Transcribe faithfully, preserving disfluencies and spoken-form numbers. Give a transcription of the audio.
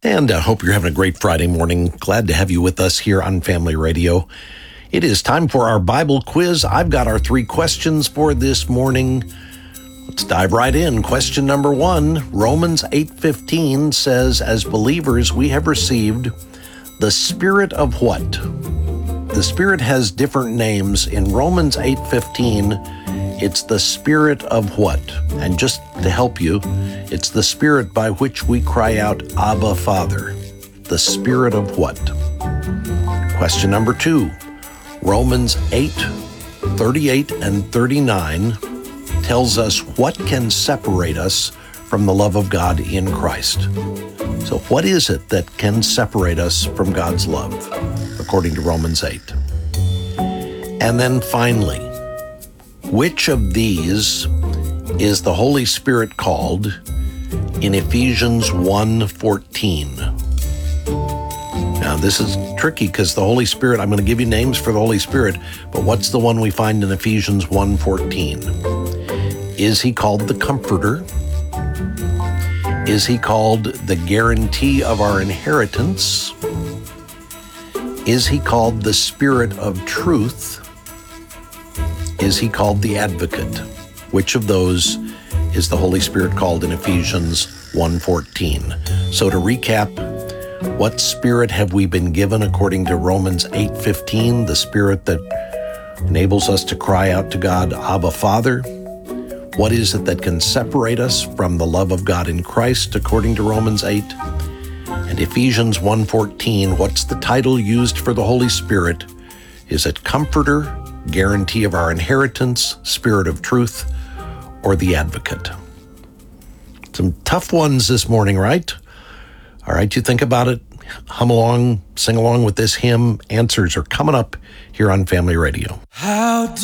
And I hope you're having a great Friday morning. Glad to have you with us here on Family Radio. It is time for our Bible quiz. I've got our three questions for this morning. Let's dive right in. Question number one, Romans eight fifteen says, as believers, we have received the Spirit of what? The Spirit has different names. In Romans eight fifteen, it's the Spirit of what? And just to help you, it's the Spirit by which we cry out, Abba, Father. The Spirit of what? Question number two, Romans eight thirty-eight and thirty-nine tells us what can separate us from the love of God in Christ. So what is it that can separate us from God's love, according to Romans eight? And then finally, which of these is the Holy Spirit called in Ephesians one fourteen? Now, this is tricky because the Holy Spirit, I'm going to give you names for the Holy Spirit, but what's the one we find in Ephesians one fourteen? Is he called the Comforter? Is he called the guarantee of our inheritance? Is he called the Spirit of truth? Is he called the Advocate? Which of those is the Holy Spirit called in Ephesians one fourteen? So to recap, what Spirit have we been given according to Romans eight fifteen, the Spirit that enables us to cry out to God, Abba, Father? What is it that can separate us from the love of God in Christ, according to Romans eight? And Ephesians one fourteen, what's the title used for the Holy Spirit? Is it Comforter, guarantee of our inheritance, Spirit of truth, or the Advocate? Some tough ones this morning, right? All right, you think about it, hum along, sing along with this hymn. Answers are coming up here on Family Radio. How do